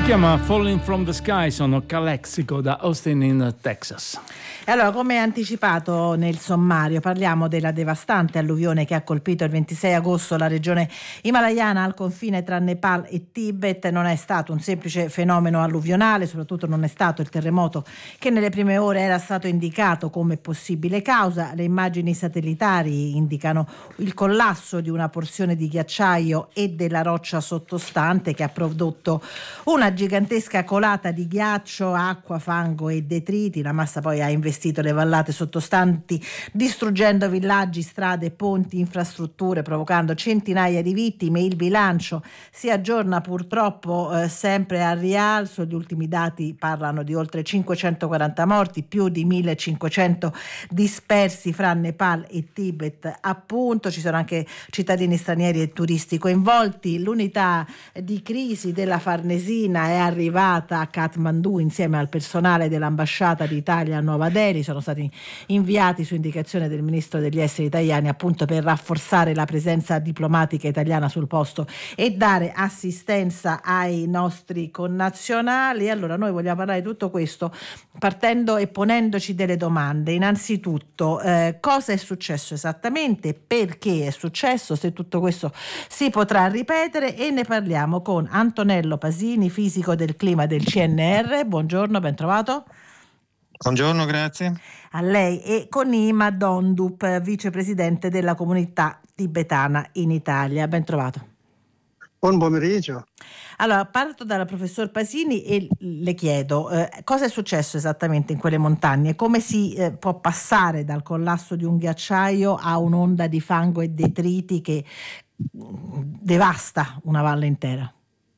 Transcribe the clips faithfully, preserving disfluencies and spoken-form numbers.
chiama Falling from the Sky, sono Calexico da Austin in Texas. E allora, come anticipato nel sommario, parliamo della devastante alluvione che ha colpito il ventisei agosto la regione himalayana al confine tra Nepal e Tibet. Non è stato un semplice fenomeno alluvionale, soprattutto non è stato il terremoto che nelle prime ore era stato indicato come possibile causa. Le immagini satellitari indicano il collasso di una porzione di ghiacciaio e della roccia sottostante che ha prodotto una gigantesca colata di ghiaccio, acqua, fango e detriti. La massa poi ha investito le vallate sottostanti, distruggendo villaggi, strade, ponti, infrastrutture, provocando centinaia di vittime. Il bilancio si aggiorna purtroppo eh, sempre al rialzo. Gli ultimi dati parlano di oltre cinquecentoquaranta morti, più di millecinquecento dispersi fra Nepal e Tibet. Appunto, ci sono anche cittadini stranieri e turisti coinvolti. L'unità di crisi della Farnesina è arrivata a Kathmandu insieme al personale dell'ambasciata d'Italia a Nuova Delhi. Sono stati inviati su indicazione del ministro degli esteri italiani appunto per rafforzare la presenza diplomatica italiana sul posto e dare assistenza ai nostri connazionali. Allora noi vogliamo parlare di tutto questo partendo e ponendoci delle domande. Innanzitutto eh, cosa è successo esattamente, perché è successo, se tutto questo si potrà ripetere, e ne parliamo con Antonello Pasini, fisico del clima del C N R. Buongiorno, ben trovato. Buongiorno, grazie. A lei. E con Nima Dondup, vicepresidente della comunità tibetana in Italia. Ben trovato. Buon pomeriggio. Allora, parto dal professor Pasini e le chiedo eh, cosa è successo esattamente in quelle montagne, come si eh, può passare dal collasso di un ghiacciaio a un'onda di fango e detriti che mh, devasta una valle intera.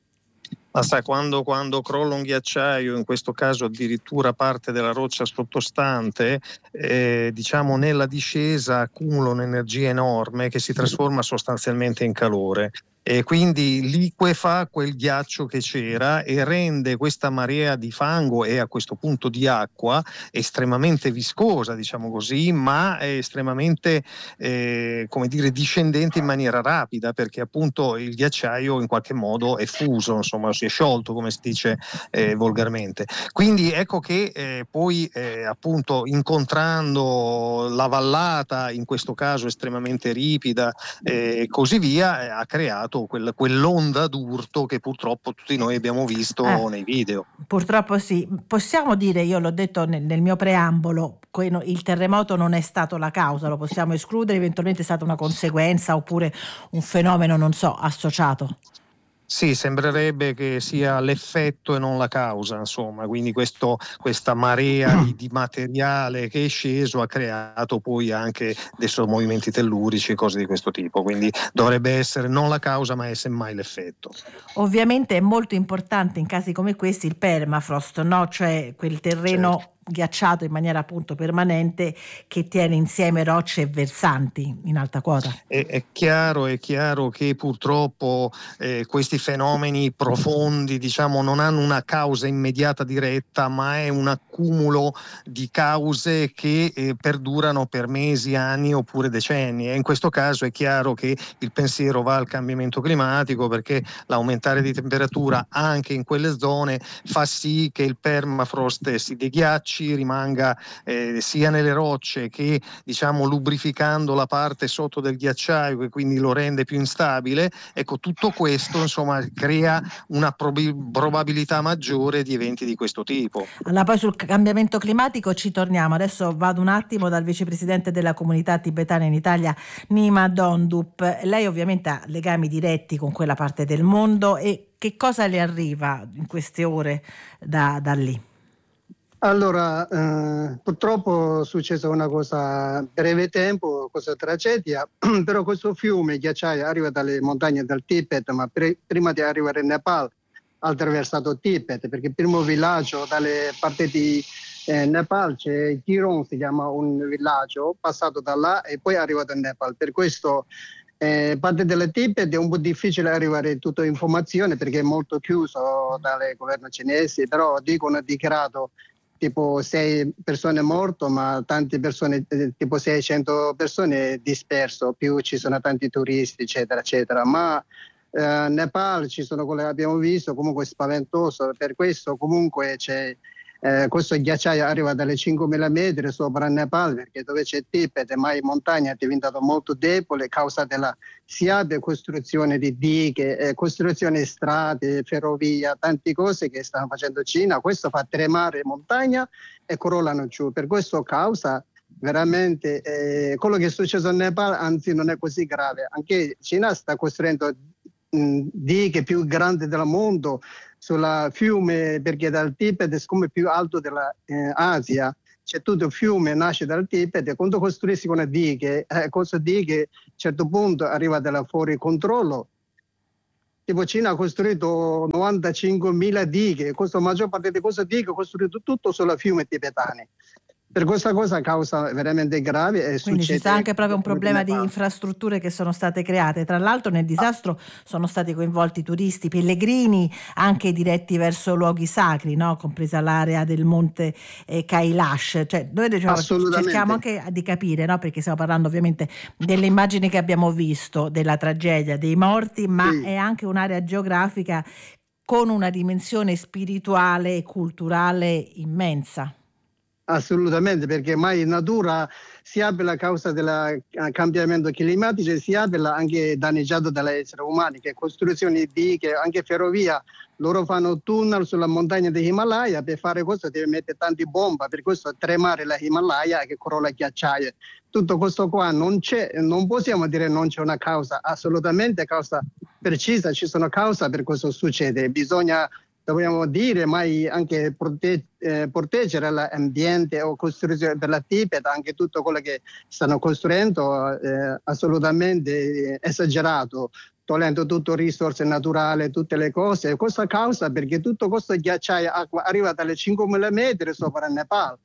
Ma sai, quando, quando crolla un ghiacciaio, in questo caso addirittura parte della roccia sottostante, eh, diciamo nella discesa accumula un'energia enorme che si trasforma sostanzialmente in calore. E quindi liquefa quel ghiaccio che c'era e rende questa marea di fango e a questo punto di acqua estremamente viscosa, diciamo così, ma è estremamente eh, come dire, discendente in maniera rapida, perché appunto il ghiacciaio in qualche modo è fuso, insomma si è sciolto, come si dice eh, volgarmente. Quindi ecco che eh, poi eh, appunto incontrando la vallata, in questo caso estremamente ripida eh, e così via, eh, ha creato Quel, quell'onda d'urto che purtroppo tutti noi abbiamo visto eh, nei video. Purtroppo sì. Possiamo dire, io l'ho detto nel, nel mio preambolo, il terremoto non è stato la causa, lo possiamo escludere, eventualmente è stata una conseguenza oppure un fenomeno, non so, associato. Sì, sembrerebbe che sia l'effetto e non la causa, insomma, quindi questo, questa marea di, di materiale che è sceso ha creato poi anche adesso movimenti tellurici e cose di questo tipo, quindi dovrebbe essere non la causa ma è semmai l'effetto. Ovviamente è molto importante in casi come questi il permafrost, no? Cioè quel terreno certo. ghiacciato in maniera appunto permanente che tiene insieme rocce e versanti in alta quota. È, è chiaro, è chiaro che purtroppo eh, questi fenomeni profondi, diciamo, non hanno una causa immediata diretta, ma è un accumulo di cause che eh, perdurano per mesi, anni oppure decenni. E in questo caso è chiaro che il pensiero va al cambiamento climatico, perché l'aumentare di temperatura anche in quelle zone fa sì che il permafrost si deghiacci, rimanga eh, sia nelle rocce che diciamo lubrificando la parte sotto del ghiacciaio, che quindi lo rende più instabile. Ecco, tutto questo insomma crea una prob- probabilità maggiore di eventi di questo tipo. Allora, poi sul cambiamento climatico ci torniamo. Adesso vado un attimo dal vicepresidente della comunità tibetana in Italia, Nima Dondup. Lei ovviamente ha legami diretti con quella parte del mondo, e che cosa le arriva in queste ore da, da lì? Allora, eh, purtroppo è successa una cosa a breve tempo, questa tragedia, però questo fiume ghiacciaio arriva dalle montagne del Tibet, ma pre- prima di arrivare in Nepal ha attraversato Tibet, perché il primo villaggio dalle parti di eh, Nepal c'è Tirong, si chiama un villaggio, passato da là e poi è arrivato in Nepal. Per questo eh, parte del Tibet è un po' difficile arrivare a tutta informazione perché è molto chiuso dal governo cinese, però dicono ha dichiarato tipo sei persone morte, ma tante persone, tipo seicento persone disperso, più ci sono tanti turisti, eccetera, eccetera. Ma eh, Nepal ci sono quelle che abbiamo visto, comunque spaventoso, per questo comunque c'è eh, questo ghiacciaio arriva dalle cinquemila metri sopra il Nepal, perché dove c'è Tibet mai in montagna è diventato molto debole a causa della sia di costruzione di dighe, eh, costruzione di strade, ferrovia, tante cose che stanno facendo Cina. Questo fa tremare montagna e crollano giù, per questo causa veramente eh, quello che è successo in Nepal, anzi non è così grave. Anche Cina sta costruendo mh, dighe più grandi del mondo sul fiume, perché dal Tibet è come più alto dell'Asia, eh, c'è tutto il fiume, nasce dal Tibet, e quando costruisci una dighe, eh, queste dighe a un certo punto arriva da fuori controllo. Tipo Cina ha costruito novantacinquemila dighe, questa maggior parte di queste dighe ha costruito tutto sul fiume tibetano. Per questa cosa causa veramente grave. E quindi ci sta anche proprio un problema di Nepal. infrastrutture che sono state create. Tra l'altro nel disastro sono stati coinvolti turisti, pellegrini anche diretti verso luoghi sacri, no? Compresa l'area del monte eh, Kailash. Cioè, noi diciamo, cerchiamo anche di capire, no? Perché stiamo parlando ovviamente delle immagini che abbiamo visto, della tragedia, dei morti, ma sì, è anche un'area geografica con una dimensione spirituale e culturale immensa. Assolutamente, perché mai in natura si abbia a causa del cambiamento climatico e si abbia anche danneggiato dagli esseri umani, che costruzioni di che anche ferrovia, loro fanno tunnel sulla montagna dell'Himalaya, per fare questo deve mettere tanti bombe, per questo tremare la Himalaya che crolla ghiacciaio. Tutto questo qua non c'è, non possiamo dire non c'è una causa, assolutamente causa precisa, ci sono cause per questo succede, bisogna dobbiamo dire, mai anche prote- eh, proteggere l'ambiente o costruire per la Tibet, anche tutto quello che stanno costruendo eh, assolutamente esagerato, togliendo tutto risorse naturali, tutte le cose. E questa causa perché tutto questo ghiacciaio acqua arriva dalle cinquemila metri sopra il Nepal.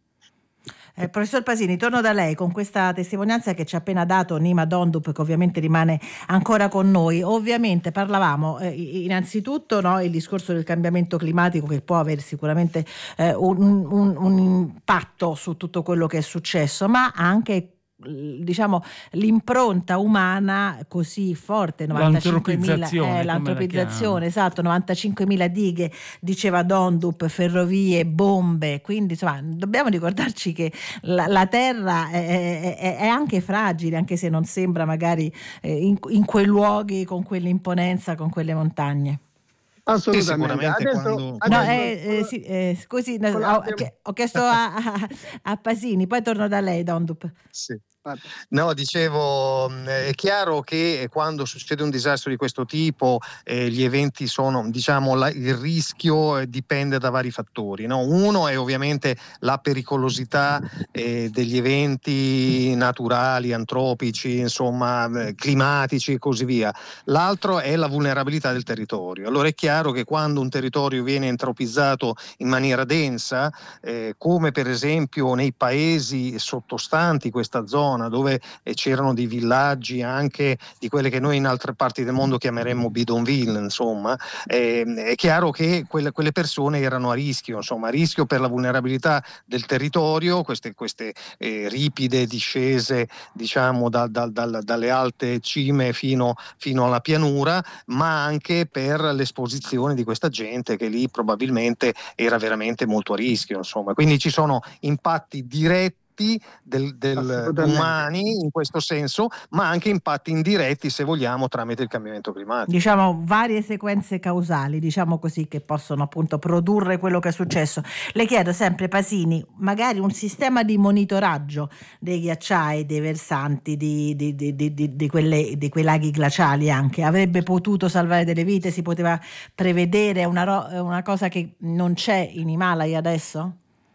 Eh, professor Pasini, torno da lei con questa testimonianza che ci ha appena dato Nima Dondup, che ovviamente rimane ancora con noi. Ovviamente parlavamo eh, innanzitutto, no, il discorso del cambiamento climatico, che può avere sicuramente eh, un, un, un impatto su tutto quello che è successo, ma anche diciamo l'impronta umana così forte, novantacinquemila, l'antropizzazione, eh, l'antropizzazione esatto, novantacinquemila dighe, diceva Dondup, ferrovie, bombe, quindi insomma dobbiamo ricordarci che la, la terra è, è, è anche fragile, anche se non sembra magari eh, in, in quei luoghi con quell'imponenza, con quelle montagne. Assolutamente. Adesso, quando... no, eh, eh, sì, eh, scusi, no, ho, ho chiesto a, a, a Pasini, poi torno da lei, Dondup. Sì. No, dicevo, è chiaro che quando succede un disastro di questo tipo eh, gli eventi sono, diciamo, la, il rischio dipende da vari fattori, no? Uno è ovviamente la pericolosità eh, degli eventi naturali, antropici, insomma, eh, climatici e così via. L'altro è la vulnerabilità del territorio. Allora è chiaro che quando un territorio viene entropizzato in maniera densa, eh, come per esempio nei paesi sottostanti questa zona, dove c'erano dei villaggi anche di quelle che noi in altre parti del mondo chiameremmo bidonville, insomma, eh, è chiaro che quelle, quelle persone erano a rischio, insomma, a rischio per la vulnerabilità del territorio, queste, queste eh, ripide discese, diciamo, da, da, da, dalle alte cime fino, fino alla pianura, ma anche per l'esposizione di questa gente che lì probabilmente era veramente molto a rischio, insomma. Quindi ci sono impatti diretti Del, del umani in questo senso, ma anche impatti indiretti, se vogliamo, tramite il cambiamento climatico. Diciamo varie sequenze causali, diciamo così, che possono appunto produrre quello che è successo. Le chiedo sempre, Pasini, magari un sistema di monitoraggio dei ghiacciai, dei versanti, di, di, di, di, di, di, quelle, di quei laghi glaciali anche, avrebbe potuto salvare delle vite? Si poteva prevedere una, ro- una cosa che non c'è in Himalaya adesso?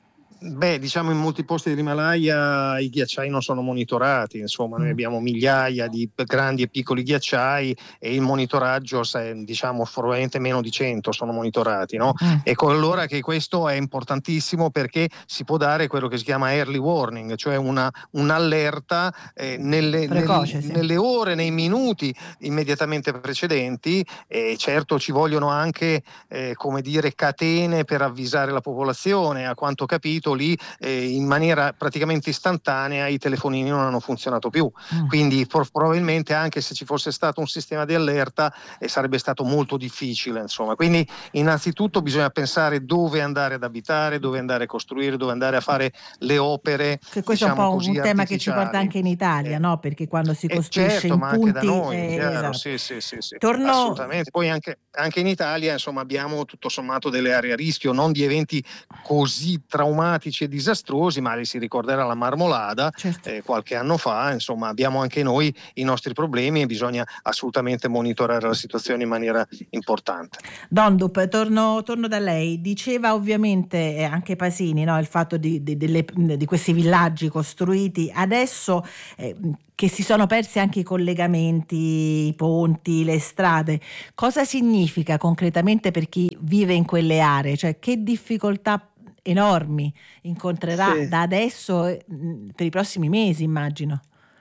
Beh, diciamo in molti posti dell'Himalaya i ghiacciai non sono monitorati, insomma, noi abbiamo migliaia di grandi e piccoli ghiacciai e il monitoraggio, diciamo, probabilmente meno di cento sono monitorati, no? Mm. Ecco allora che questo è importantissimo, perché si può dare quello che si chiama early warning, cioè una, un'allerta eh, nelle, Precoce, nel, sì. nelle ore, nei minuti immediatamente precedenti. E certo ci vogliono anche, eh, come dire, catene per avvisare la popolazione. A quanto ho capito subito lì eh, in maniera praticamente istantanea i telefonini non hanno funzionato più, mm. quindi for- probabilmente anche se ci fosse stato un sistema di allerta eh, sarebbe stato molto difficile, insomma. Quindi innanzitutto bisogna pensare dove andare ad abitare, dove andare a costruire, dove andare a fare le opere, che questo diciamo è un po' così, un tema che ci porta anche in Italia, eh, no? Perché quando si eh, costruisce certo, in ma punti, anche da noi, eh, chiaro, esatto. sì, sì, sì, sì, Torno... assolutamente. Poi anche, anche in Italia, insomma, abbiamo tutto sommato delle aree a rischio, non di eventi così traumatici e disastrosi, ma si ricorderà la Marmolada, certo. eh, qualche anno fa, insomma, abbiamo anche noi i nostri problemi e bisogna assolutamente monitorare la situazione in maniera importante. Dondup, torno, torno da lei. Diceva ovviamente anche Pasini, no, il fatto di, di, delle, di questi villaggi costruiti adesso eh, che si sono persi anche i collegamenti, i ponti, le strade. Cosa significa concretamente per chi vive in quelle aree? Cioè, che difficoltà enormi incontrerà sì. da adesso eh, per i prossimi mesi, immagino.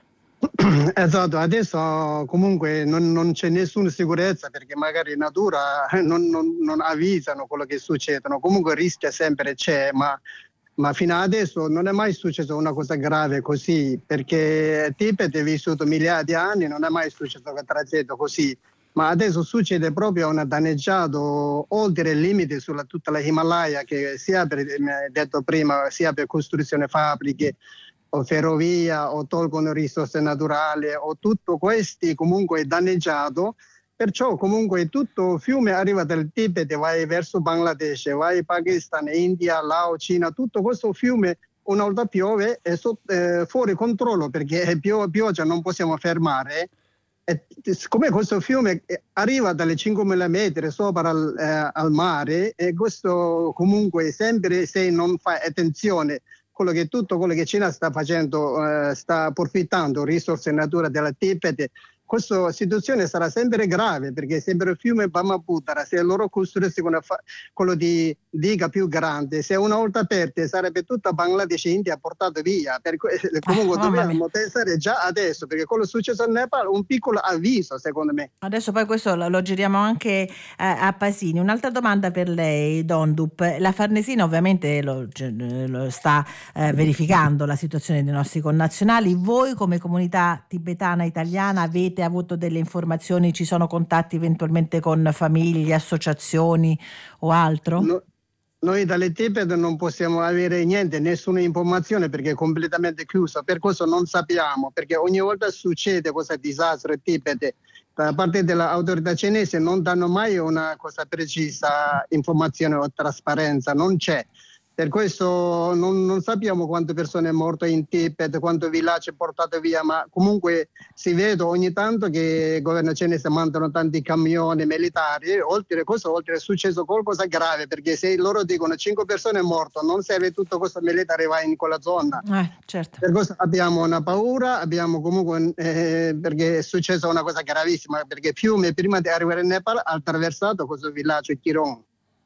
Esatto, adesso comunque non, non c'è nessuna sicurezza perché magari in natura non, non, non avvisano quello che succede, comunque il rischio sempre c'è, ma, ma fino ad adesso non è mai successo una cosa grave così, perché Tibet è vissuto migliaia di anni, non è mai successo una tragedia così, ma adesso succede proprio un danneggiato oltre il limite sulla tutta la Himalaya, che sia per, mi hai detto prima, sia per costruzione fabbriche, o ferrovia, o tolgono risorse naturali, o tutto questo comunque è danneggiato, perciò comunque tutto fiume arriva dal Tibet e vai verso Bangladesh, vai Pakistan, India, Laos, Cina, tutto questo fiume una volta piove è so, eh, fuori controllo perché pio, pioggia non possiamo fermare. E, siccome questo fiume arriva dalle cinquemila metri sopra al, eh, al mare e questo comunque sempre se non fai attenzione quello che tutto quello che Cina sta facendo, eh, sta approfittando risorse naturali della Tibet, questa situazione sarà sempre grave perché sempre il fiume Brahmaputra, se loro costruissero quello di diga più grande, se una volta aperte sarebbe tutta Bangladesh e India portata via. Per, comunque ah, dobbiamo pensare già adesso perché quello successo in Nepal è un piccolo avviso secondo me. Adesso poi questo lo, lo giriamo anche eh, a Pasini. Un'altra domanda per lei, Dondup. La Farnesina ovviamente lo, lo sta eh, verificando la situazione dei nostri connazionali. Voi come comunità tibetana italiana avete avuto delle informazioni? Ci sono contatti eventualmente con famiglie, associazioni o altro? No. Noi dalle Tibet non possiamo avere niente, nessuna informazione perché è completamente chiuso, per questo non sappiamo, perché ogni volta succede questo disastro in Tibet, da parte dell'autorità cinese non danno mai una cosa precisa, informazione o trasparenza, non c'è. Per questo non, non sappiamo quante persone sono morte in Tibet, quanto villaggio è portato via, ma comunque si vede ogni tanto che il governo cinese mandano tanti camioni militari, oltre a questo oltre è successo qualcosa grave, perché se loro dicono cinque persone morte, non serve tutto questo militare va in quella zona. Eh, certo. Per questo abbiamo una paura, abbiamo comunque, eh, perché è successa una cosa gravissima, perché il fiume prima di arrivare in Nepal ha attraversato questo villaggio Chiron.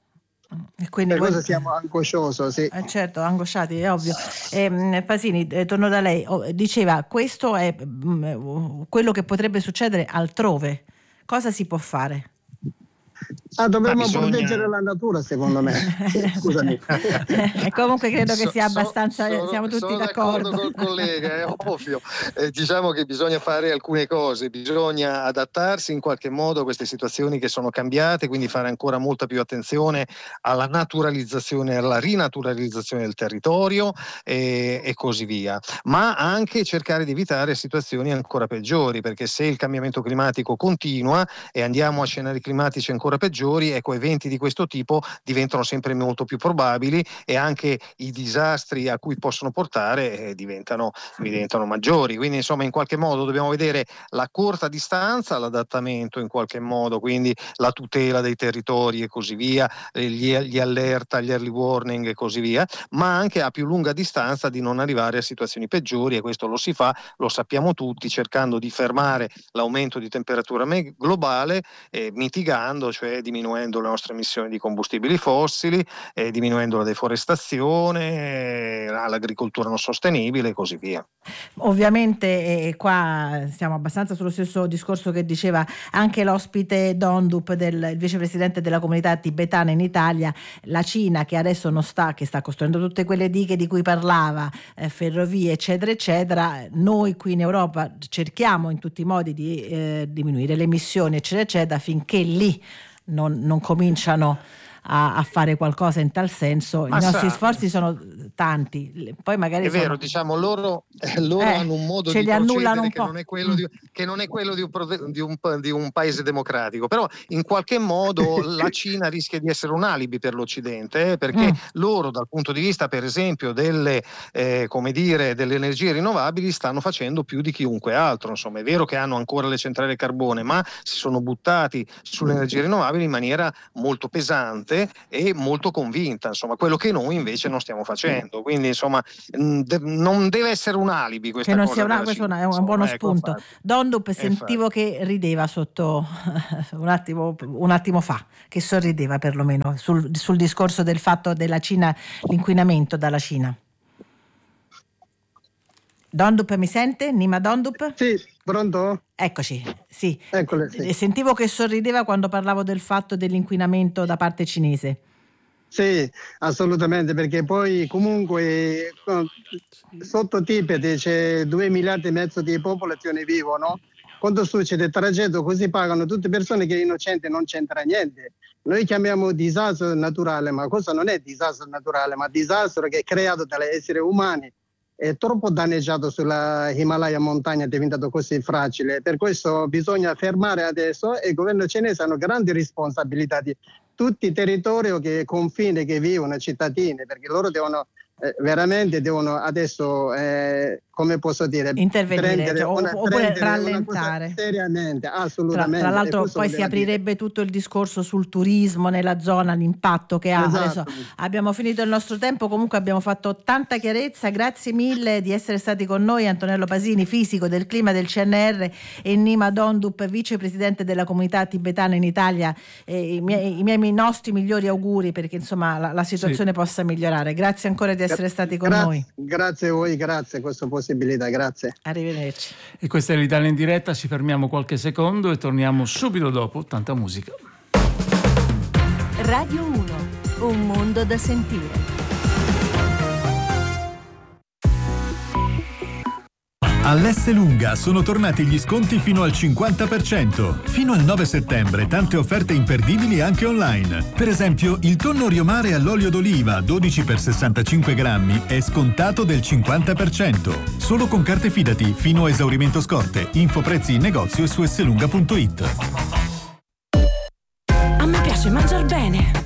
E quindi per voi... cosa siamo angosciosi, sì. Eh certo, angosciati, è ovvio. Eh, Pasini, eh, torno da lei. Oh, diceva, questo è mh, quello che potrebbe succedere altrove. Cosa si può fare? Ah, dovremmo bisogna... proteggere la natura, secondo me. Scusami. E comunque credo che sia abbastanza, so, sono, siamo tutti sono d'accordo. d'accordo col collega, è ovvio. Eh, diciamo che bisogna fare alcune cose, bisogna adattarsi in qualche modo a queste situazioni che sono cambiate, quindi fare ancora molta più attenzione alla naturalizzazione, alla rinaturalizzazione del territorio e, e così via, ma anche cercare di evitare situazioni ancora peggiori, perché se il cambiamento climatico continua e andiamo a scenari climatici ancora peggiori, ecco, eventi di questo tipo diventano sempre molto più probabili e anche i disastri a cui possono portare eh, diventano, diventano maggiori. Quindi insomma in qualche modo dobbiamo vedere la corta distanza, l'adattamento in qualche modo, quindi la tutela dei territori e così via, gli, gli allerta, gli early warning e così via, ma anche a più lunga distanza di non arrivare a situazioni peggiori, e questo lo si fa, lo sappiamo tutti, cercando di fermare l'aumento di temperatura globale, eh, mitigando, cioè diminuendo le nostre emissioni di combustibili fossili, eh, diminuendo la deforestazione, eh, l'agricoltura non sostenibile e così via. Ovviamente eh, qua siamo abbastanza sullo stesso discorso che diceva anche l'ospite Dondup, del il vicepresidente della comunità tibetana in Italia. La Cina, che adesso non sta, che sta costruendo tutte quelle dighe di cui parlava, eh, ferrovie eccetera eccetera, noi qui in Europa cerchiamo in tutti i modi di eh, diminuire le emissioni eccetera eccetera, finché lì non, non cominciano A, a fare qualcosa in tal senso. Ma I nostri sa, sforzi sono tanti, poi magari è sono... vero, diciamo loro, eh, loro eh, hanno un modo di procedere un che, non è quello di, che non è quello di un, di, un, di un paese democratico, però in qualche modo la Cina rischia di essere un alibi per l'Occidente, eh, perché mm. loro dal punto di vista per esempio delle eh, come dire delle energie rinnovabili stanno facendo più di chiunque altro. Insomma, è vero che hanno ancora le centrali a carbone, ma si sono buttati sulle energie rinnovabili in maniera molto pesante e molto convinta, insomma, quello che noi invece non stiamo facendo. Quindi insomma de- non deve essere un alibi questa che non cosa sia una, questo Cina, è un insomma, buono ecco, spunto. infatti. Dondup sentivo infatti. che rideva sotto un attimo un attimo fa, che sorrideva perlomeno sul, sul discorso del fatto della Cina, l'inquinamento dalla Cina. Dondup mi sente? Nima Dondup? Sì, pronto? Eccoci, sì. Eccole, sì. Sentivo che sorrideva quando parlavo del fatto dell'inquinamento da parte cinese. Sì, assolutamente, perché poi comunque sotto Tibet c'è due miliardi e mezzo di popolazione vivono. Quando succede tragedia così pagano tutte persone che innocenti, non c'entra niente. Noi chiamiamo disastro naturale, ma cosa non è disastro naturale, ma disastro che è creato dagli esseri umani. È troppo danneggiato sulla Himalaya montagna, è diventato così fragile. Per questo bisogna fermare adesso e il governo cinese ha grandi responsabilità di tutti i territori che confine, che vivono, cittadini, perché loro devono eh, veramente devono adesso eh, come posso dire intervenire, cioè, una, oppure rallentare seriamente, assolutamente. Tra, tra l'altro poi si aprirebbe dire. tutto il discorso sul turismo nella zona, l'impatto che ha. Esatto. Adesso abbiamo finito il nostro tempo, comunque abbiamo fatto tanta chiarezza. Grazie mille di essere stati con noi, Antonello Pasini, fisico del clima del C N R, e Nima Dondup, vicepresidente della comunità tibetana in Italia. Eh, i, miei, i miei nostri migliori auguri perché insomma la, la situazione sì. possa migliorare. Grazie ancora di essere stati con Gra- noi. Grazie a voi, grazie, questa possibilità, grazie. Arrivederci. E questa è l'Italia in diretta, ci fermiamo qualche secondo e torniamo subito dopo tanta musica. Radio uno, un mondo da sentire. All'Esselunga sono tornati gli sconti fino al cinquanta per cento. Fino al nove settembre tante offerte imperdibili anche online. Per esempio, il tonno Riomare all'olio d'oliva dodici per sessantacinque grammi è scontato del cinquanta per cento. Solo con carte Fidati fino a esaurimento scorte. Info prezzi in negozio e su esselunga punto it. A me piace mangiar bene.